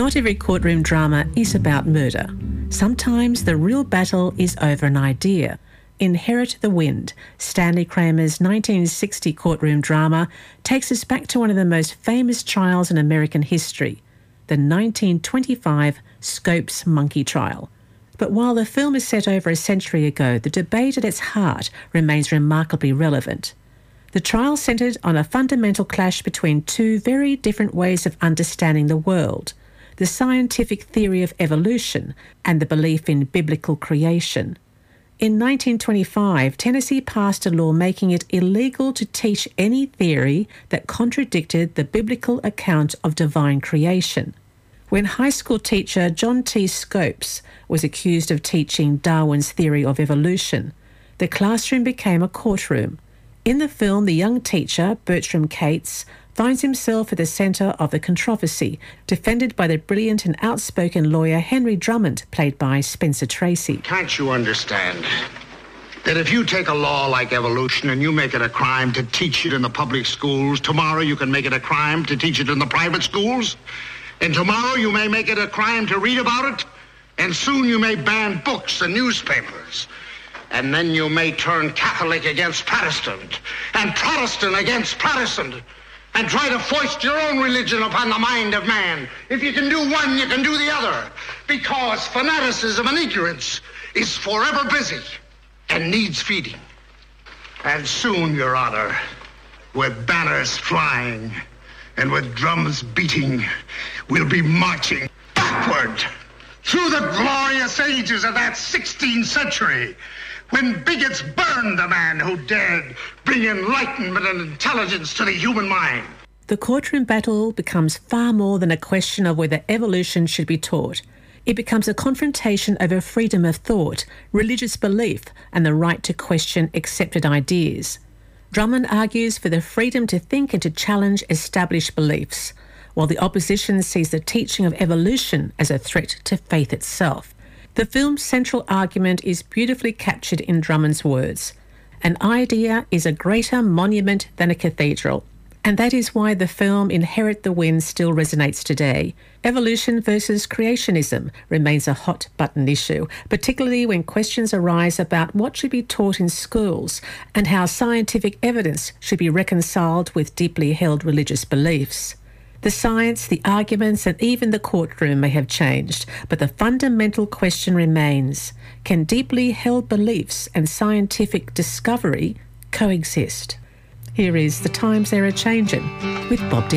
Not every courtroom drama is about murder. Sometimes the real battle is over an idea. Inherit the Wind, Stanley Kramer's 1960 courtroom drama, takes us back to one of the most famous trials in American history, the 1925 Scopes Monkey Trial. But while the film is set over a century ago, the debate at its heart remains remarkably relevant. The trial centred on a fundamental clash between two very different ways of understanding the world: the scientific theory of evolution and the belief in biblical creation. In 1925, Tennessee passed a law making it illegal to teach any theory that contradicted the biblical account of divine creation. When high school teacher John T. Scopes was accused of teaching Darwin's theory of evolution, the classroom became a courtroom. In the film, the young teacher, Bertram Cates, finds himself at the centre of the controversy, defended by the brilliant and outspoken lawyer Henry Drummond, played by Spencer Tracy. Can't you understand that if you take a law like evolution and you make it a crime to teach it in the public schools, tomorrow you can make it a crime to teach it in the private schools? And tomorrow you may make it a crime to read about it, and soon you may ban books and newspapers. And then you may turn Catholic against Protestant, and Protestant against Protestant, and try to foist your own religion upon the mind of man. If you can do one, you can do the other, because fanaticism and ignorance is forever busy and needs feeding. And soon, Your Honor, with banners flying and with drums beating, we'll be marching backward through the glorious ages of that 16th century, when bigots burned the man who dared bring enlightenment and intelligence to the human mind. The courtroom battle becomes far more than a question of whether evolution should be taught. It becomes a confrontation over freedom of thought, religious belief, and the right to question accepted ideas. Drummond argues for the freedom to think and to challenge established beliefs, while the opposition sees the teaching of evolution as a threat to faith itself. The film's central argument is beautifully captured in Drummond's words: an idea is a greater monument than a cathedral. And that is why the film Inherit the Wind still resonates today. Evolution versus creationism remains a hot-button issue, particularly when questions arise about what should be taught in schools and how scientific evidence should be reconciled with deeply held religious beliefs. The science, the arguments, and even the courtroom may have changed, but the fundamental question remains: can deeply held beliefs and scientific discovery coexist? Here is The Times They're A-Changin' with Bob Dylan.